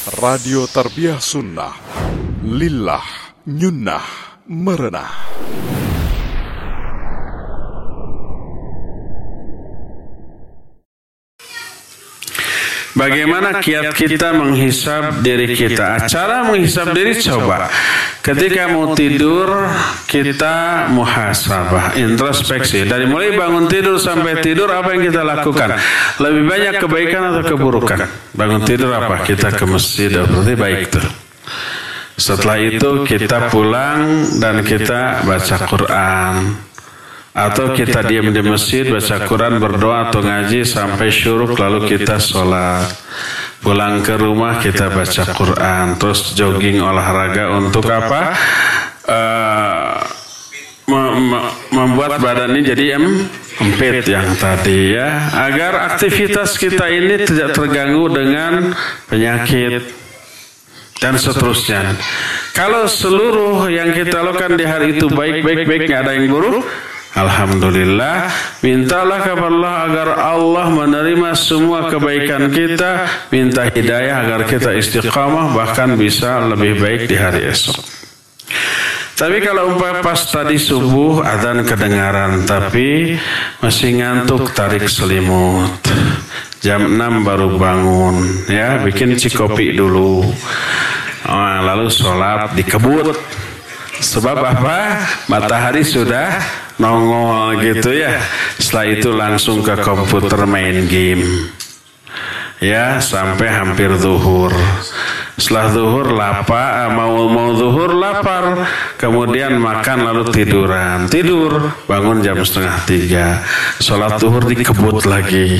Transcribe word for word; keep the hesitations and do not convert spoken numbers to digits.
Radio Tarbiyah Sunnah, Lillah, Nyunnah, Merenah. Bagaimana kiat kita menghisab diri kita? Cara menghisab diri, coba ketika mau tidur kita muhasabah, introspeksi. Dari mulai bangun tidur sampai tidur apa yang kita lakukan? Lebih banyak kebaikan atau keburukan? Bangun tidur apa? Kita ke masjid, berarti baik tuh. Setelah itu kita pulang dan kita baca Quran. Atau kita diam di masjid, baca Quran, berdoa atau ngaji sampai syuruk, lalu kita sholat. Pulang ke rumah kita baca Quran, terus jogging, olahraga untuk apa? Uh, membuat badan ini jadi empit yang tadi ya, agar aktivitas kita ini tidak terganggu dengan penyakit dan seterusnya. Kalau seluruh yang kita lakukan di hari itu baik-baik-baik, nggak ada yang buruk, alhamdulillah, mintalah kepada Allah agar Allah menerima semua kebaikan kita, minta hidayah agar kita istiqamah, bahkan bisa lebih baik di hari esok. Tapi kalau umpama pas tadi subuh adzan kedengaran, tapi masih ngantuk, tarik selimut, jam enam baru bangun, ya bikin cikopi dulu, oh, lalu sholat dikebut. Sebab apa? Matahari sudah nongol gitu ya. Setelah itu langsung ke komputer main game. Ya, sampai hampir zuhur. Setelah zuhur lapar, mau mau zuhur lapar, kemudian makan lalu tiduran. Tidur, bangun jam setengah tiga. Sholat zuhur dikebut lagi.